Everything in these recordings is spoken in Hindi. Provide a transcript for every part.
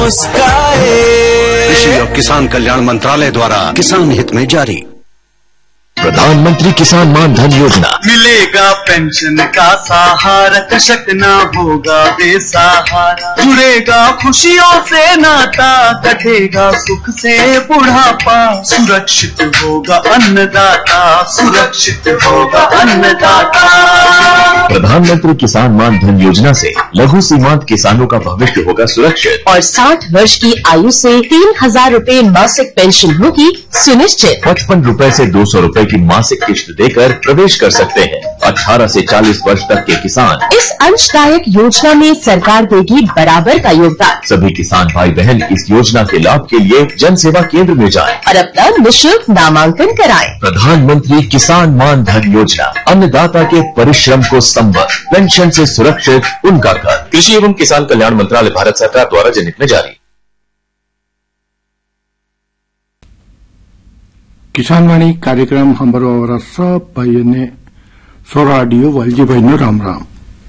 कृषि और किसान कल्याण मंत्रालय द्वारा किसान हित में जारी। प्रधानमंत्री किसान मान धन योजना। मिलेगा पेंशन का सहारा, कृषक न होगा बेसहारा, जुड़ेगा खुशियों से नाता, कटेगा सुख से बुढ़ापा, सुरक्षित होगा अन्नदाता, सुरक्षित होगा अन्नदाता। प्रधानमंत्री किसान मान धन योजना से लघु सीमांत किसानों का भविष्य होगा सुरक्षित और 60 वर्ष की आयु से 3,000 रूपए मासिक पेंशन होगी सुनिश्चित। 55 रूपए से 200 रूपए की मासिक किश्त देकर प्रवेश कर सकते हैं। 18 से 40 वर्ष तक के किसान इस अंशदायक योजना में सरकार देगी बराबर का योगदान। सभी किसान भाई बहन इस योजना के लाभ के लिए जन सेवा केंद्र में जाएं और अपना निःशुल्क नामांकन कराएं। प्रधानमंत्री किसान मान धन योजना, अन्नदाता के परिश्रम को संबल, पेंशन से सुरक्षित उनका घर। कृषि एवं किसान कल्याण मंत्रालय, भारत सरकार द्वारा जनहित में जारी। किसान वाणी कार्यक्रम हमारो और सब भाइयों ने सोराडियो वालजी भाई ने राम राम।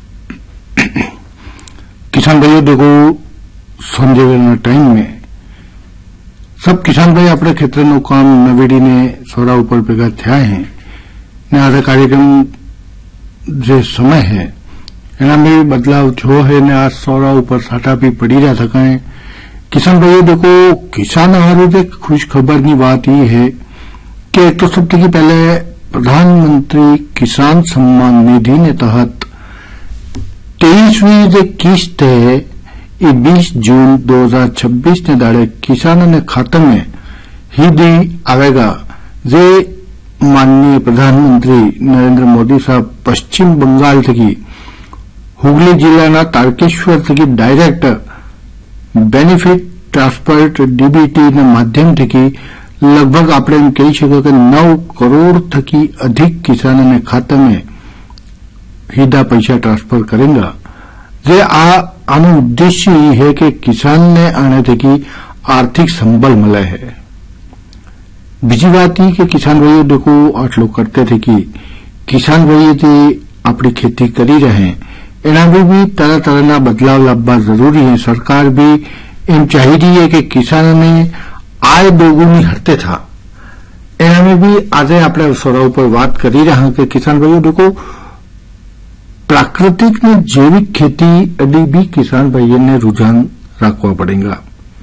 किसान भाइयों देखो संजय टाइम में सब किसान भाई अपने क्षेत्र नो काम नवेड़ी ने सोरा ऊपर भेगा थया है ने आज कार्यक्रम जो समय है एना में बदलाव जो है ने आज सोरा ऊपर साटा भी पड़ी रहा था। किसान भाइयों देखो किसान हारू खुश खबर की बात ये है कि एक तो सब की पहले प्रधानमंत्री किसान सम्मान निधि ने तहत 23वीं जो किस्त है ये 20 जून 2026 ने दाड़े किसानों ने खाते में ही दी आवेगा। जे माननीय प्रधानमंत्री नरेंद्र मोदी साहब पश्चिम बंगाल थी हुगली जिला तारकेश्वर थी डायरेक्ट बेनिफिट ट्रांसफर डीबीटी माध्यम थी लगभग आपणे एम कही शको कि 9 करोड़ थकी अधिक किसानों ने खाते में सीधा पैसा ट्रांसफर करेगा। जे आनो उद्देश्य ये है कि किसान ने आने थकी आर्थिक संबल मिले है। बीजी बात ये कि किसान भाइयों देखो आज लोग करते थे कि किसान भाइयों थे अपनी खेती करी रहे एना भी तरह तरह ना बदलाव लाभवा जरूरी है। सरकार भी एम चाही रही है कि किसानों ने आय दोगुनी हटते था एना में भी आज आपणे सोरा ऊपर बात करी रहा कि किसान भाइयों देखो प्राकृतिक ने जैविक खेती अभी भी किसान भाइयों ने रुझान रखवा पड़ेगा।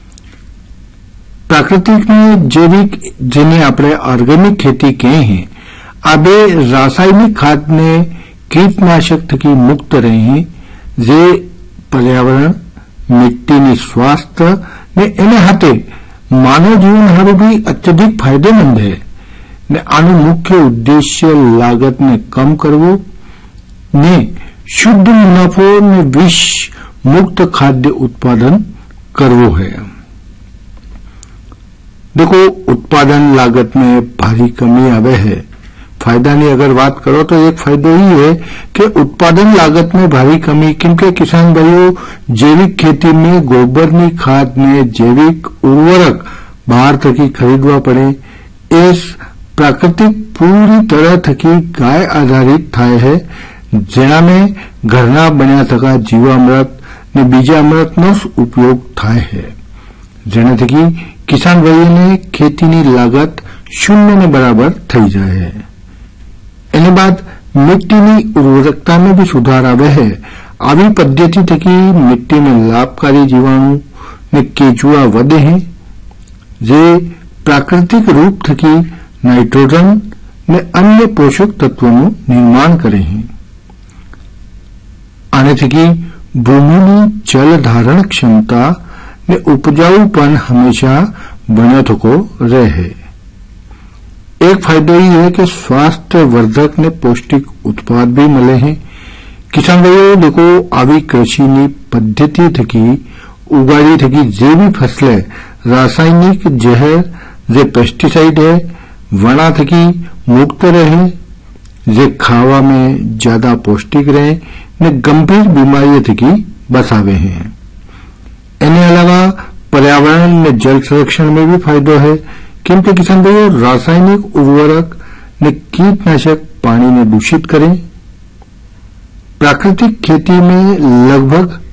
प्राकृतिक ने जैविक जिन्हें आपणे ऑर्गेनिक खेती कहे हैं आबे रासायनिक खाद ने कीटनाशक थकी मुक्त रहे जे पर्यावरण मिट्टी ने स्वास्थ्य ने एने हाथे मानव जीवन हारू भी अत्यधिक फायदेमंद है ने आनो मुख्य उद्देश्य लागत ने कम करवो ने शुद्ध मुनाफो ने विष मुक्त खाद्य उत्पादन करवो है। देखो उत्पादन लागत में भारी कमी आवे है। फायदा नहीं अगर बात करो तो एक फायदा ही है कि उत्पादन लागत में भारी कमी क्योंकि किसान भाइयों जैविक खेती में गोबर की खाद ने जैविक उर्वरक बाहर थकी खरीदवा पड़े। इस प्राकृतिक पूरी तरह थकी गाय आधारित थाय है जेना में घरना बन्या थका जीवामृत ने बीजा अमृत नो उपयोग थाय है जेना थकी किसान भाइयों ने खेती की लागत शून्य ने बराबर थई जाए है। एने बाद मिट्टी की उर्वरकता में भी सुधार आवे है। आवी पद्धति थकी मिट्टी में लाभकारी जीवाणु ने केचुआ वधे हैं जे प्राकृतिक रूप थकी नाइट्रोजन ने अन्य पोषक तत्वों निर्माण करे हैं। आने थकी भूमि की जल धारण क्षमता ने उपजाऊपन हमेशा बने थको रहे। एक फायदा ये है कि स्वास्थ्य वर्धक ने पौष्टिक उत्पाद भी मिले हैं। किसान भाइयों देखो आवी कृषि की पद्धति थकी उगाड़ी थकी जे भी फसलें रासायनिक जहर जे पेस्टिसाइड है वना थकी मुक्त रहे जे खावा में ज्यादा पौष्टिक रहे ने गंभीर बीमारियों थकी बचावे हैं। इनके अलावा पर्यावरण में जल संरक्षण में भी फायदो है क्योंकि किसान भाइयों रासायनिक उर्वरक ने कीटनाशक पानी में दूषित करें। प्राकृतिक खेती में लगभग